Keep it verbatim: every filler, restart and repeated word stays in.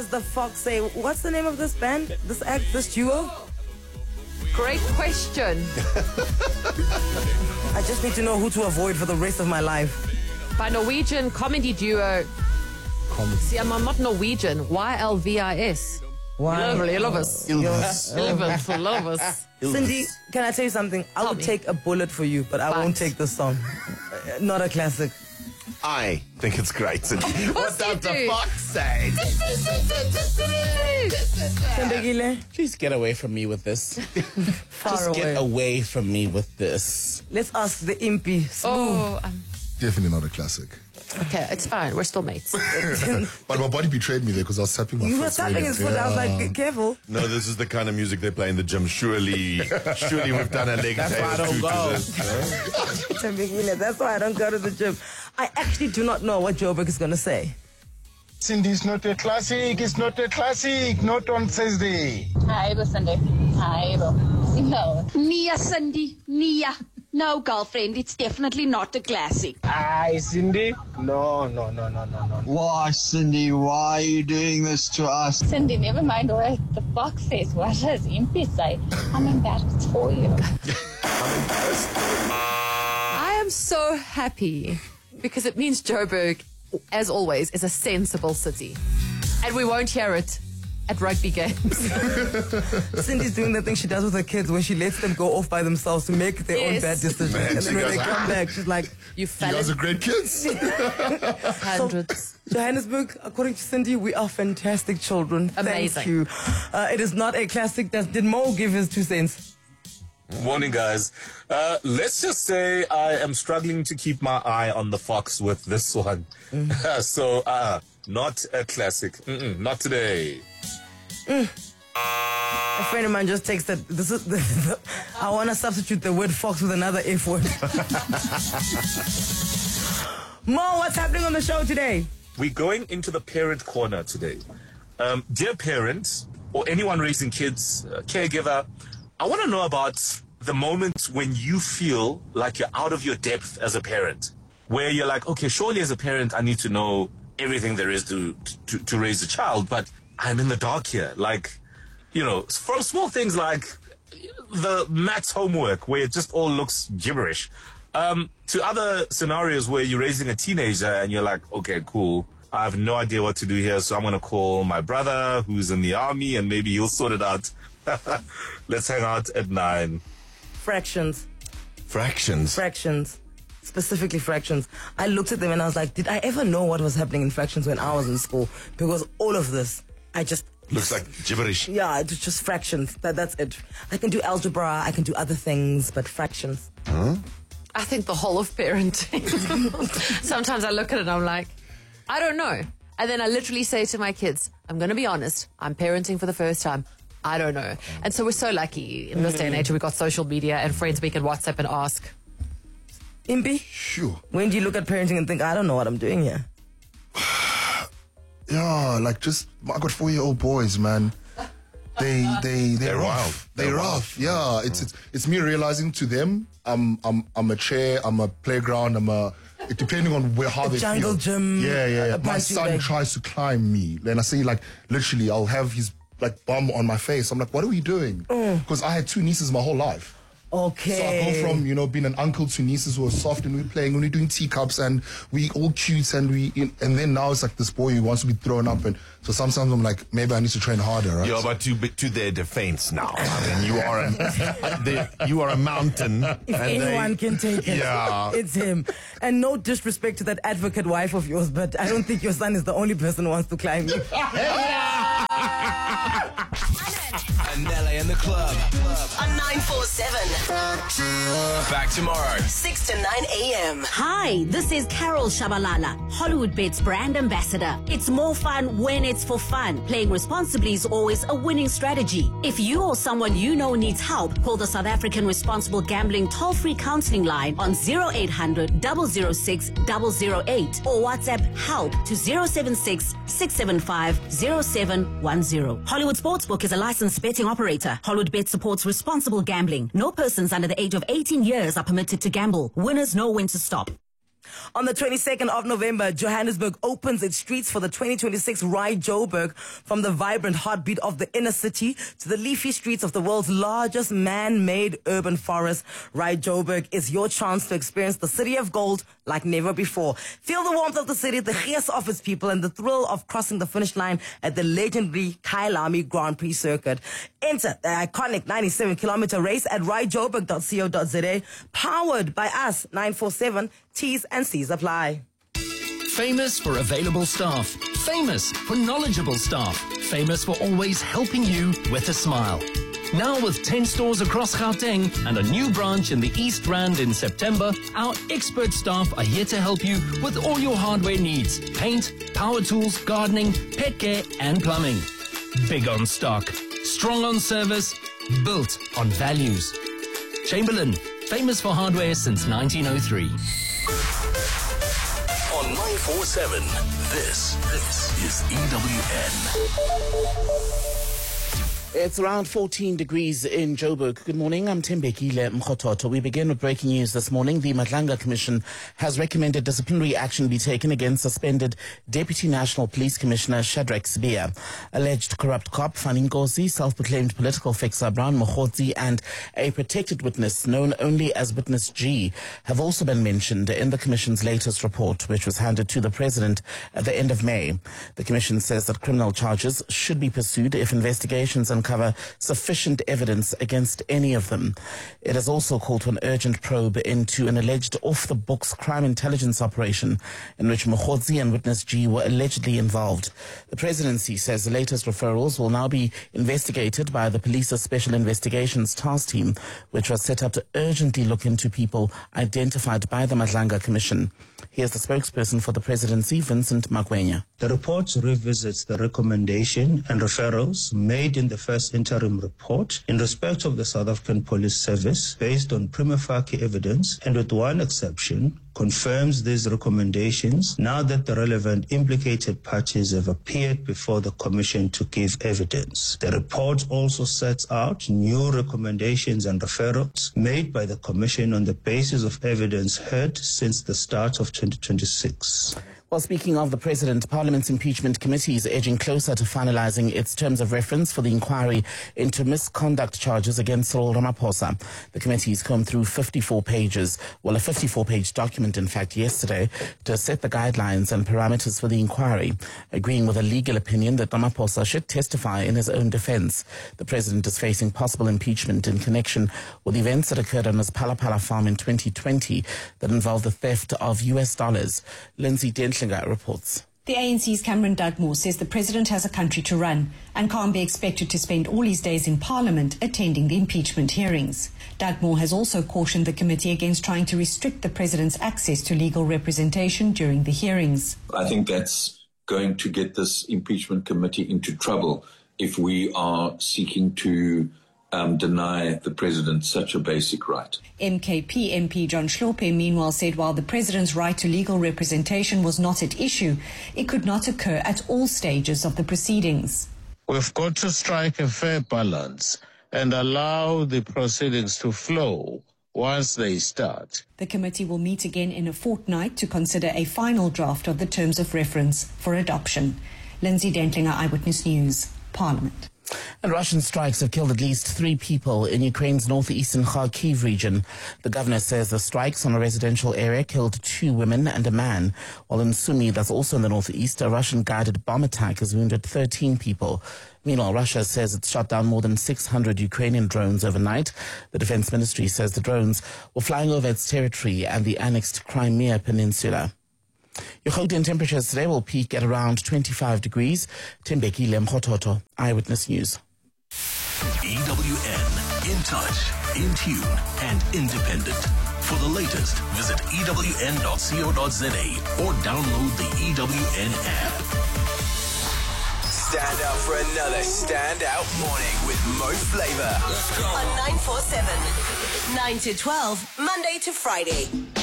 The Fox say, what's the name of this band? This act, this duo? Great question. I just need to know who to avoid for the rest of my life. By Norwegian comedy duo. Comedy. See, I'm, I'm not Norwegian. Y L V I S. Why? Lovely, Elvis. Elvis. Elvis, Elvis. Cindy, can I tell you something? I Tell would me. take a bullet for you, but I But- won't take this song. Uh, Not a classic. I think it's great. Cindy. What you does the do. fox say? Sembegile, Please get away from me with this. far Just away. get away from me with this. Let's ask the impy. Smooth. Oh, um, Definitely not a classic. okay, it's fine. We're still mates. But my body betrayed me there because I was tapping my You were foot. tapping his foot. I was like, be careful. No, this is the kind of music they play in the gym. Surely, surely we've done a leg That's why I tail don't too go. to this. Sembegile, that's why I don't go to the gym. I actually do not know what Joburg is going to say. Cindy, it's not a classic. It's not a classic. Not on Thursday. Hi, Cindy. Hi, no. Nia, Cindy, Nia. No, girlfriend, it's definitely not a classic. Hi, Cindy. No, no, no, no, no, no. Why, Cindy, why are you doing this to us? Cindy, never mind what the fox says. What does Impy say? I'm embarrassed for you. I am so happy because it means Joburg, as always, is a sensible city. And we won't hear it at rugby games. Cindy's doing the thing she does with her kids where she lets them go off by themselves to make their own Yes. bad decisions. Man, and then she when goes, they come "Ah." back, she's like, You You fellas, guys are great kids. hundreds. Johannesburg, according to Cindy, we are fantastic children. Amazing. Thank you. Uh, it is not a classic. Does, did Mo give his two cents? Morning, guys. Uh, let's just say I am struggling to keep my eye on the fox with this one. so, uh, not a classic. Mm-mm, not today. A friend of mine just texted, this is the, I want to substitute the word fox with another F word. Mo, what's happening on the show today? We're going into the parent corner today. Um, dear parents, or anyone raising kids, uh, caregiver, I want to know about the moments when you feel like you're out of your depth as a parent, where you're like, okay, surely as a parent, I need to know everything there is to, to, to raise a child, but I'm in the dark here. Like, you know, from small things like the maths homework where it just all looks gibberish, um, to other scenarios where you're raising a teenager and you're like, okay, cool. I have no idea what to do here, so I'm going to call my brother who's in the army and maybe he'll sort it out. Let's hang out at nine. Fractions. Fractions. Fractions. Specifically fractions. I looked at them and I was like, did I ever know what was happening in fractions when I was in school? Because all of this, I just... Looks like gibberish. Yeah, it's just fractions. That, that's it. I can do algebra, I can do other things, but fractions. Huh? I think the whole of parenting. Sometimes I look at it and I'm like, I don't know. And then I literally say to my kids, I'm going to be honest, I'm parenting for the first time. I don't know. And so we're so lucky in this day and age. We've got social media and friends we can WhatsApp and ask. Impy, Sure. when do you look at parenting and think, I don't know what I'm doing here? Yeah, like just I got four year old boys, man. They they they're, They're rough. wild. They're, They're rough. Yeah, it's, it's it's me realizing to them, I'm I'm I'm a chair, I'm a playground, I'm a depending on where how A they jungle feel. gym, Yeah, yeah. a yeah. My punching son bag. tries to climb me, and I say like literally, I'll have his like bum on my face. I'm like, what are we doing? Because I had two nieces my whole life. Okay. So I go from, you know, being an uncle to nieces who are soft and we're playing and we're doing teacups and we all cute and we, and then now it's like this boy who wants to be thrown up. And so sometimes I'm like, maybe I need to train harder, right? Yeah, but to to their defense now. I mean, you are a, they, you are a mountain. If anyone can take it, Yeah. it's him. And no disrespect to that advocate wife of yours, but I don't think your son is the only person who wants to climb you. Anela in the club. On nine four seven. Back tomorrow. six to nine a.m. Hi, this is Carol Shabalala, Hollywood Bets brand ambassador. It's more fun when it's for fun. Playing responsibly is always a winning strategy. If you or someone you know needs help, call the South African Responsible Gambling toll-free counseling line on zero eight hundred, double oh six, double oh eight or WhatsApp help to zero seven six, six seven five, zero seven one zero. Hollywood Sportsbook is a licensed betting operator. Hollywood Bet supports responsible gambling. No persons under the age of eighteen years are permitted to gamble. Winners know when to stop. On the twenty-second of November, Johannesburg opens its streets for the twenty twenty-six Ride Joburg. From the vibrant heartbeat of the inner city to the leafy streets of the world's largest man-made urban forest, Ride Joburg is your chance to experience the city of gold like never before. Feel the warmth of the city, the gees of its people, and the thrill of crossing the finish line at the legendary Kyalami Grand Prix circuit. Enter the iconic ninety-seven kilometer race at ride joburg dot co dot za, powered by us nine four seven. T's and C's apply. Famous for available staff. Famous for knowledgeable staff. Famous for always helping you with a smile. Now with ten stores across Gauteng and a new branch in the East Rand in September, our expert staff are here to help you with all your hardware needs. Paint, power tools, gardening, pet care and plumbing. Big on stock, strong on service, built on values. Chamberlain, famous for hardware since nineteen oh three. On nine four seven, this, this is E W N. It's around fourteen degrees in Joburg. Good morning, I'm Tembekile Mkhototo. We begin with breaking news this morning. The Madlanga Commission has recommended disciplinary action be taken against suspended Deputy National Police Commissioner Shadrack Sibiya. Alleged corrupt cop Fani Nkosi, self-proclaimed political fixer Brown Mokgotsi, and a protected witness known only as Witness G have also been mentioned in the Commission's latest report, which was handed to the President at the end of May. The Commission says that criminal charges should be pursued if investigations and uncover sufficient evidence against any of them. It has also called for an urgent probe into an alleged off-the-books crime intelligence operation in which Mokgotsi and Witness G were allegedly involved. The presidency says the latest referrals will now be investigated by the Police's Special Investigations Task Team, which was set up to urgently look into people identified by the Madlanga Commission. Here's the spokesperson for the presidency, Vincent Magwenya. The report revisits the recommendation and referrals made in the first interim report in respect of the South African Police Service based on prima facie evidence, and with one exception, confirms these recommendations now that the relevant implicated parties have appeared before the Commission to give evidence. The report also sets out new recommendations and referrals made by the Commission on the basis of evidence heard since the start of twenty twenty-six. Well, speaking of the President, Parliament's impeachment committee is edging closer to finalizing its terms of reference for the inquiry into misconduct charges against Cyril Ramaphosa. The committee's combed through fifty-four pages, well, a fifty-four page document, in fact, yesterday, to set the guidelines and parameters for the inquiry, agreeing with a legal opinion that Ramaphosa should testify in his own defense. The President is facing possible impeachment in connection with events that occurred on his Phala Phala farm in twenty twenty that involved the theft of U S dollars. Lindsay Dentlinger reports. The A N C's Cameron Dugmore says the president has a country to run and can't be expected to spend all his days in Parliament attending the impeachment hearings. Dugmore has also cautioned the committee against trying to restrict the president's access to legal representation during the hearings. I think that's going to get this impeachment committee into trouble if we are seeking to Um, deny the president such a basic right. M K P M P John Hlophe meanwhile said while the president's right to legal representation was not at issue, it could not occur at all stages of the proceedings. We've got to strike a fair balance and allow the proceedings to flow once they start. The committee will meet again in a fortnight to consider a final draft of the terms of reference for adoption. Lindsay Dentlinger, Eyewitness News, Parliament. And Russian strikes have killed at least three people in Ukraine's northeastern Kharkiv region. The governor says the strikes on a residential area killed two women and a man, while in Sumy, that's also in the northeast, a Russian-guided bomb attack has wounded thirteen people. Meanwhile, Russia says it's shot down more than six hundred Ukrainian drones overnight. The defense ministry says the drones were flying over its territory and the annexed Crimea Peninsula. Your Gauteng temperatures today will peak at around twenty-five degrees. Tembekile Mkhototo, Eyewitness News. E W N, in touch, in tune, and independent. For the latest, visit E W N dot co dot za or download the E W N app. Stand up for another standout morning with Mo Flava. Let's go. On nine four seven, nine to twelve, Monday to Friday.